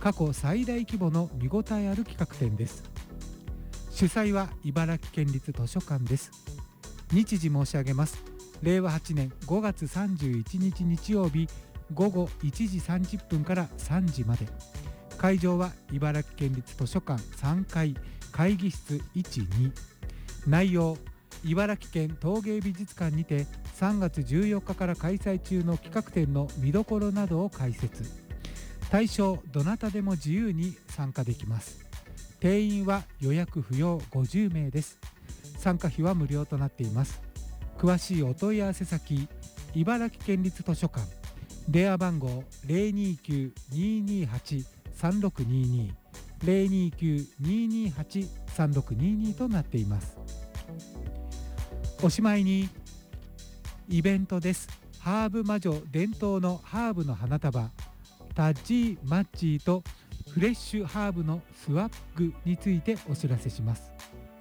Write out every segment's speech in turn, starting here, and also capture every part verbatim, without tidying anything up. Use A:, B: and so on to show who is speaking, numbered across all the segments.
A: 過去最大規模の見応えある企画展です。主催は茨城県立図書館です。日時申し上げます。れいわはちねんごがつさんじゅういちにち日曜日ごごいちじさんじゅっぷんからさんじまで。会場は茨城県立図書館さんがい会議室いちに。内容、茨城県陶芸美術館にてさんがつじゅうよっかから開催中の企画展の見どころなどを解説。対象どなたでも自由に参加できます。定員は予約不要ごじゅうめいです。参加費は無料となっています。詳しいお問い合わせ先、茨城県立図書館、電話番号 ゼロにきゅう にーにーはち さんろくにーにー ゼロにきゅう にーにーはち さんろくにーにー となっています。おしまいにイベントです。ハーブ魔女伝統のハーブの花束タッジーマッチーとフレッシュハーブのスワッグについてお知らせします。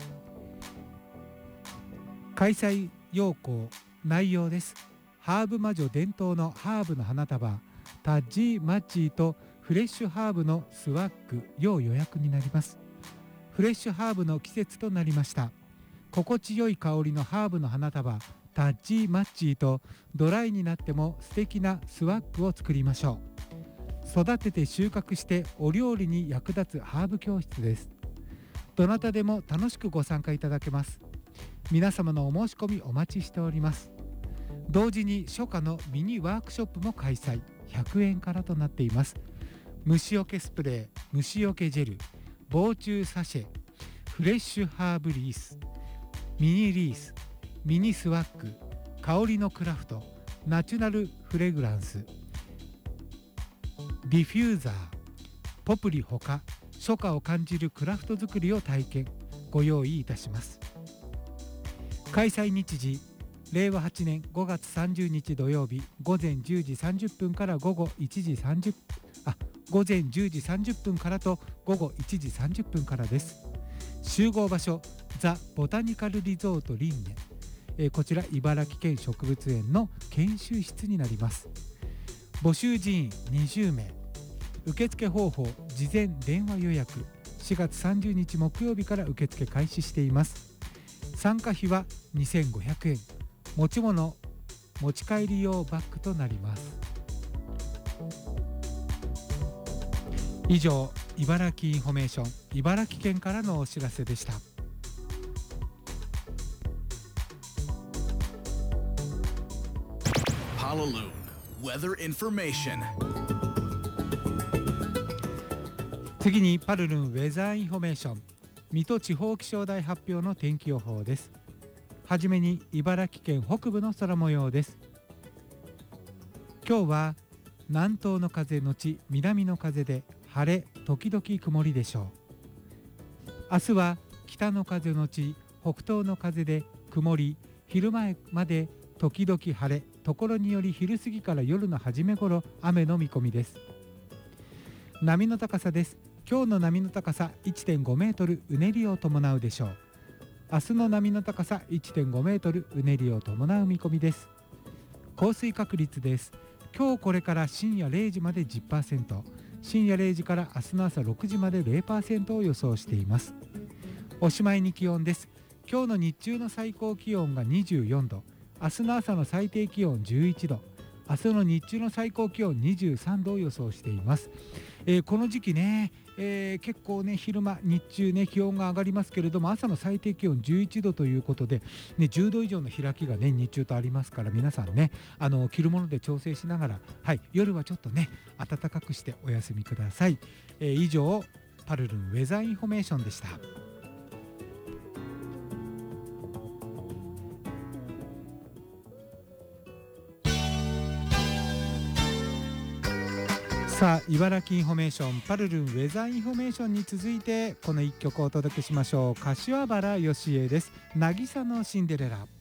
A: 開催要項、内容です。ハーブ魔女伝統のハーブの花束タッジーマッチーとフレッシュハーブのスワッグ要予約になります。フレッシュハーブの季節となりました。心地よい香りのハーブの花束タッジーマッチーとドライになっても素敵なスワッグを作りましょう。育てて収穫してお料理に役立つハーブ教室です。どなたでも楽しくご参加いただけます。皆様のお申し込みお待ちしております。同時に初夏のミニワークショップも開催、ひゃくえんからとなっています。虫除けスプレー、虫除けジェル、防虫サシェ、フレッシュハーブリース、ミニリース、ミニスワッグ、香りのクラフト、ナチュラルフレグランス、ディフューザー、ポプリほか初夏を感じるクラフト作りを体験ご用意いたします。開催日時、れいわはちねんごがつさんじゅうにち土曜日ごぜんじゅうじさんじゅっぷんから午後いちじさんじゅっぷんあ午前じゅうじさんじゅっぷんからと午後いちじさんじゅっぷんからです。集合場所、ザ・ボタニカルリゾートリンネ、えー、こちら茨城県植物園の研修室になります。募集人員にじゅうめい。受付方法、事前電話予約。しがつさんじゅうにち木曜日から受付開始しています。参加費はにせんごひゃくえん。持ち物持ち帰り用バッグとなります。以上、茨城インフォメーション茨城県からのお知らせでした。
B: Hallelujah Weather Information。
A: 次にパルルンウェザーインフォメーション水戸地方気象台発表の天気予報です。はじめに茨城県北部の空模様です。今日は南東の風のち南の風で晴れ時々曇りでしょう。明日は北の風のち北東の風で曇り、昼前まで時々晴れ、ところにより昼過ぎから夜の初め頃雨の見込みです。波の高さです。今日の波の高さ いってんごメートル、うねりを伴うでしょう。明日の波の高さ いってんごメートル、うねりを伴う見込みです。降水確率です。今日これから深夜れいじまで じゅっパーセント、深夜れいじから明日の朝ろくじまで ゼロパーセント を予想しています。おしまいに気温です。今日の日中の最高気温がにじゅうよんど、明日の朝の最低気温じゅういちど、明日の日中の最高気温にじゅうさんどを予想しています。えー、この時期ね、えー、結構ね昼間日中ね気温が上がりますけれども、朝の最低気温じゅういちどということで、ね、じゅうど以上の開きがね日中とありますから、皆さんねあの着るもので調整しながら、はい、夜はちょっとね暖かくしてお休みください。えー、以上パルルンウェザーインフォメーションでした。さあ茨城インフォメーションパルルンウェザーインフォメーションに続いてこのいっきょくをお届けしましょう。柏原芳恵です。渚のシンデレラ。